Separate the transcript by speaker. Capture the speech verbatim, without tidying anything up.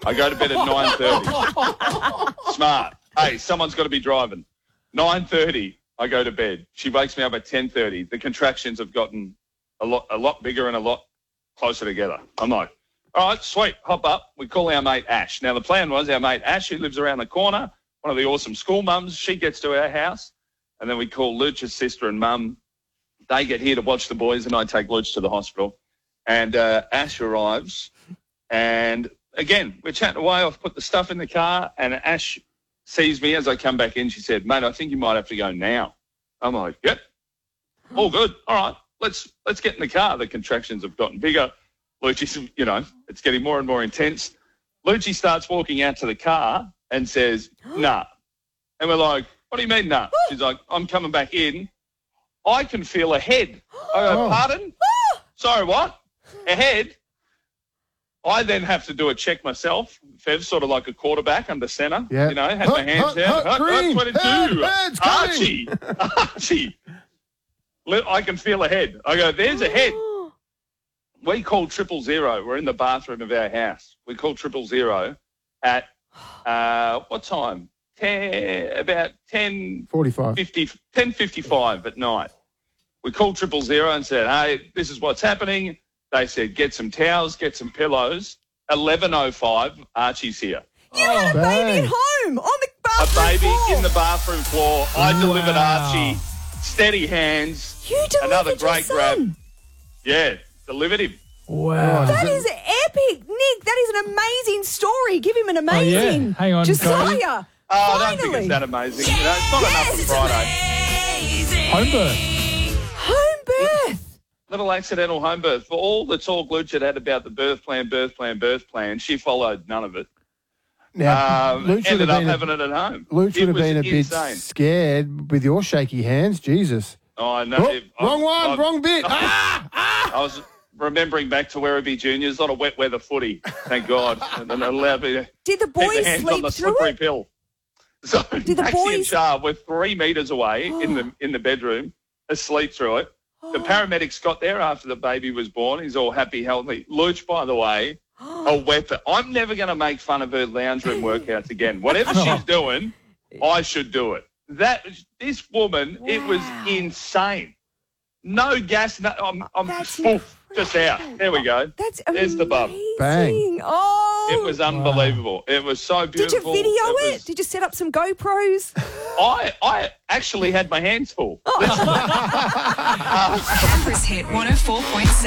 Speaker 1: I go to bed at nine thirty. Smart. Hey, someone's got to be driving. nine thirty, I go to bed. She wakes me up at ten thirty. The contractions have gotten a lot, a lot bigger and a lot closer together. I'm like, all right, sweet, hop up. We call our mate Ash. Now, the plan was our mate Ash, who lives around the corner, one of the awesome school mums, she gets to our house, and then we call Luch's sister and mum. They get here to watch the boys, and I take Luch to the hospital. And uh, Ash arrives, and again, we're chatting away. I've put the stuff in the car, and Ash sees me as I come back in. She said, mate, I think you might have to go now. I'm like, yep, all good. All right, let's let's get in the car. The contractions have gotten bigger. Lucci, you know, it's getting more and more intense. Lucci starts walking out to the car and says, nah. And we're like, what do you mean, nah? She's like, I'm coming back in. I can feel a head. I go,
Speaker 2: Oh.
Speaker 1: pardon? Sorry, what? A head? I then have to do a check myself. Fev's sort of like a quarterback under centre.
Speaker 2: Yeah.
Speaker 1: You know, had
Speaker 2: Hut,
Speaker 1: my hands
Speaker 2: hut,
Speaker 1: down.
Speaker 2: hut,
Speaker 1: Hut, hut,
Speaker 2: green.
Speaker 1: twenty-two.
Speaker 2: Head, head's coming.
Speaker 1: Archie. Archie. Li- I can feel a head. I go, there's a head. We call triple zero. We're in the bathroom of our house. We call triple zero at, uh, what time? Ten, about ten
Speaker 2: forty-five.
Speaker 1: fifty, ten fifty-five at night. We called triple zero and said, hey, this is what's happening. They said, get some towels, get some pillows. eleven oh five, Archie's here.
Speaker 3: You had a baby
Speaker 2: bang.
Speaker 3: at home on the
Speaker 1: A
Speaker 3: bathroom
Speaker 1: baby
Speaker 3: floor.
Speaker 1: in the bathroom floor. I
Speaker 4: Wow.
Speaker 1: delivered Archie. Steady hands.
Speaker 3: You delivered
Speaker 1: Another
Speaker 3: your
Speaker 1: great
Speaker 3: son.
Speaker 1: grab. Yeah, delivered him.
Speaker 4: Wow.
Speaker 3: That is epic, Nick. That is an amazing story. Give him an
Speaker 4: Oh, yeah.
Speaker 3: amazing
Speaker 4: Hang on,
Speaker 3: Josiah.
Speaker 4: Cody.
Speaker 1: Oh, I don't think
Speaker 3: Finally.
Speaker 1: it's that amazing. You know, it's not enough for Friday.
Speaker 4: Home birth.
Speaker 3: Home birth.
Speaker 1: Little accidental home birth. For all the talk Luch had had about the birth plan, birth plan, birth plan, she followed none of it.
Speaker 2: Now,
Speaker 1: Um,
Speaker 2: Luch would
Speaker 1: ended
Speaker 2: have
Speaker 1: up
Speaker 2: been a,
Speaker 1: having it at home.
Speaker 2: Luch
Speaker 1: It
Speaker 2: would have
Speaker 1: was
Speaker 2: been a bit
Speaker 1: insane.
Speaker 2: scared with your shaky hands. Jesus.
Speaker 1: Oh, I know.
Speaker 2: Oh,
Speaker 1: It- I-
Speaker 2: wrong one,
Speaker 1: I-
Speaker 2: wrong bit. Ah!
Speaker 1: I was remembering back to Werribee Juniors, not a wet weather footy, thank God. And then it allowed me to
Speaker 3: Did the
Speaker 1: keep the
Speaker 3: boys
Speaker 1: hands on
Speaker 3: sleep
Speaker 1: the
Speaker 3: through
Speaker 1: slippery
Speaker 3: it?
Speaker 1: pill. So
Speaker 3: Did the
Speaker 1: Maxie and
Speaker 3: boys-
Speaker 1: Char were three metres away in the in the bedroom, asleep through it.
Speaker 3: Oh.
Speaker 1: The paramedics got there after the baby was born. He's all happy, healthy. Luch, by the way, a weapon. I'm never going to make fun of her lounge room workouts again. Whatever she's doing, I should do it. That this woman, it was
Speaker 3: Wow.
Speaker 1: insane. No gas. No, I'm, I'm
Speaker 3: That's
Speaker 1: poof, just out. There we go.
Speaker 3: That's
Speaker 1: There's
Speaker 3: amazing.
Speaker 1: the bub.
Speaker 2: Bang.
Speaker 3: Oh.
Speaker 1: It was unbelievable. It was so
Speaker 3: Did you
Speaker 1: beautiful.
Speaker 3: video it?
Speaker 1: was-
Speaker 3: Did you set up some GoPros?
Speaker 1: I I actually had my hands full.
Speaker 5: Empress Hit one oh four point seven.